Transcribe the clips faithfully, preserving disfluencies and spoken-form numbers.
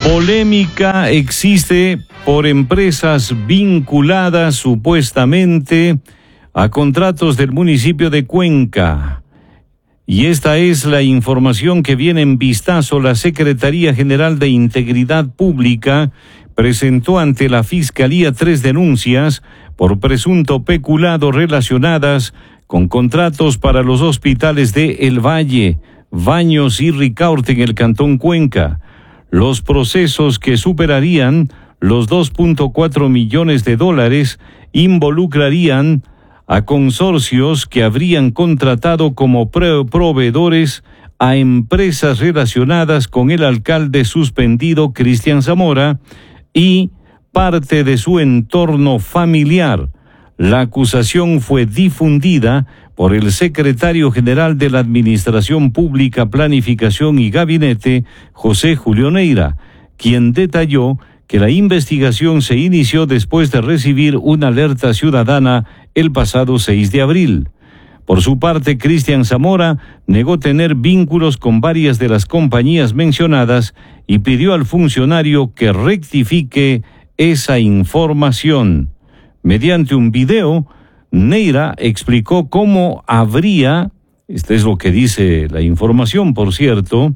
Polémica existe por empresas vinculadas supuestamente a contratos del municipio de Cuenca. Y esta es la información que viene en vistazo. La Secretaría General de Integridad Pública presentó ante la Fiscalía tres denuncias por presunto peculado relacionadas con contratos para los hospitales de El Valle, Baños y Ricaurte en el Cantón Cuenca. Los procesos, que superarían los dos punto cuatro millones de dólares, involucrarían a consorcios que habrían contratado como proveedores a empresas relacionadas con el alcalde suspendido Cristian Zamora y parte de su entorno familiar. La acusación fue difundida por el secretario general de la Administración Pública, Planificación y Gabinete, José Julio Neira, quien detalló que la investigación se inició después de recibir una alerta ciudadana el pasado seis de abril. Por su parte, Cristian Zamora negó tener vínculos con varias de las compañías mencionadas y pidió al funcionario que rectifique esa información. Mediante un video, Neira explicó cómo habría, este es lo que dice la información, por cierto,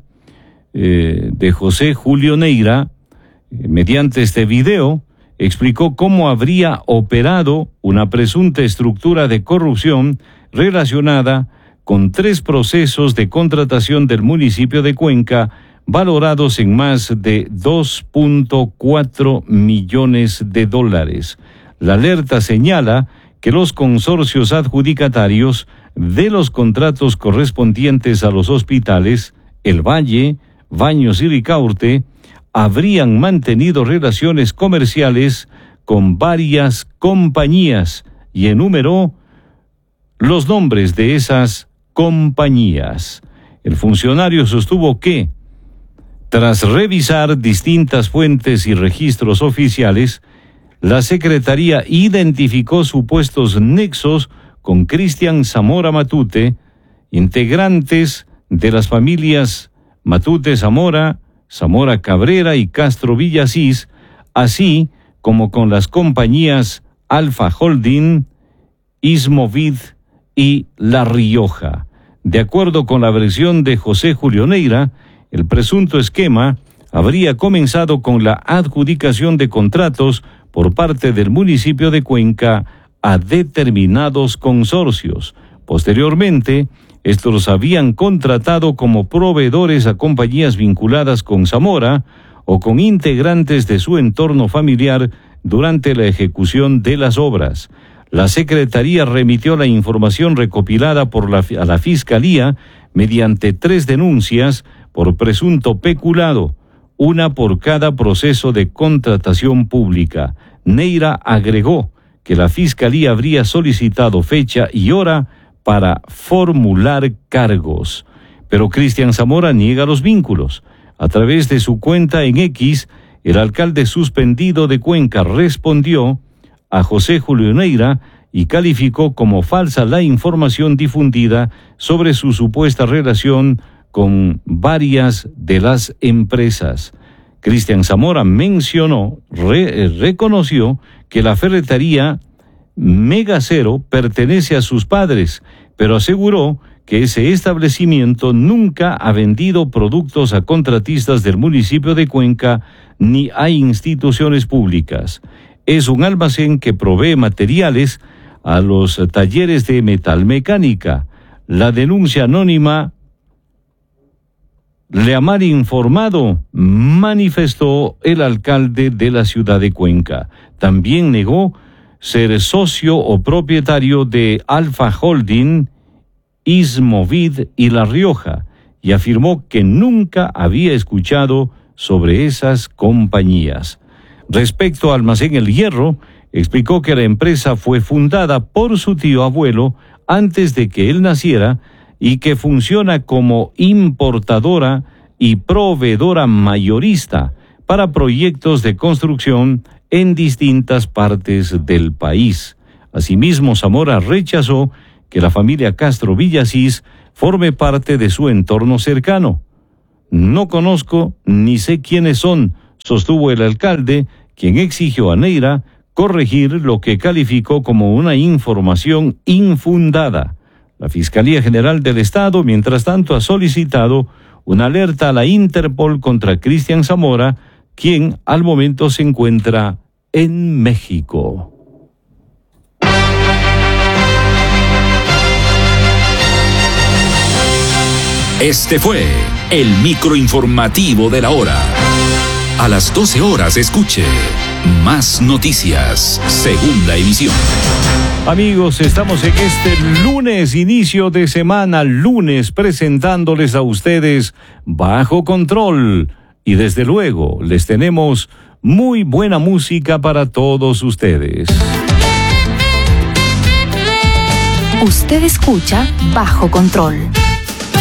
eh, de José Julio Neira. Mediante este video, explicó cómo habría operado una presunta estructura de corrupción relacionada con tres procesos de contratación del municipio de Cuenca, valorados en más de dos punto cuatro millones de dólares. La alerta señala que los consorcios adjudicatarios de los contratos correspondientes a los hospitales El Valle, Baños y Ricaurte habrían mantenido relaciones comerciales con varias compañías y enumeró los nombres de esas compañías. El funcionario sostuvo que, tras revisar distintas fuentes y registros oficiales, la Secretaría identificó supuestos nexos con Cristian Zamora Matute, integrantes de las familias Matute Zamora, Zamora Cabrera y Castro Villasís, así como con las compañías Alfa Holding, Ismovid y La Rioja. De acuerdo con la versión de José Julio Neira, el presunto esquema habría comenzado con la adjudicación de contratos por parte del municipio de Cuenca a determinados consorcios. Posteriormente, estos los habían contratado como proveedores a compañías vinculadas con Zamora o con integrantes de su entorno familiar durante la ejecución de las obras. La Secretaría remitió la información recopilada por la, a la Fiscalía mediante tres denuncias por presunto peculado, una por cada proceso de contratación pública. Neira agregó que la Fiscalía habría solicitado fecha y hora para formular cargos. Pero Cristian Zamora niega los vínculos. A través de su cuenta en X, el alcalde suspendido de Cuenca respondió a José Julio Neira y calificó como falsa la información difundida sobre su supuesta relación con varias de las empresas. Cristian Zamora mencionó, re, reconoció que la ferretería Megacero pertenece a sus padres, pero aseguró que ese establecimiento nunca ha vendido productos a contratistas del municipio de Cuenca ni a instituciones públicas. Es un almacén que provee materiales a los talleres de metalmecánica. La denuncia anónima le ha mal informado, manifestó el alcalde de la ciudad de Cuenca. También negó ser socio o propietario de Alfa Holding, Ismovid y La Rioja, y afirmó que nunca había escuchado sobre esas compañías. Respecto a Almacén El Hierro, explicó que la empresa fue fundada por su tío abuelo antes de que él naciera y que funciona como importadora y proveedora mayorista para proyectos de construcción en distintas partes del país. Asimismo, Zamora rechazó que la familia Castro Villasís forme parte de su entorno cercano. No conozco ni sé quiénes son, sostuvo el alcalde, quien exigió a Neira corregir lo que calificó como una información infundada. La Fiscalía General del Estado, mientras tanto, ha solicitado una alerta a la Interpol contra Cristian Zamora, quien al momento se encuentra en México. Este fue el microinformativo de la hora. A las doce horas escuche Más Noticias, segunda emisión. Amigos, estamos en este lunes, inicio de semana, lunes, presentándoles a ustedes Bajo Control. Y desde luego, les tenemos muy buena música para todos ustedes. Usted escucha Bajo Control.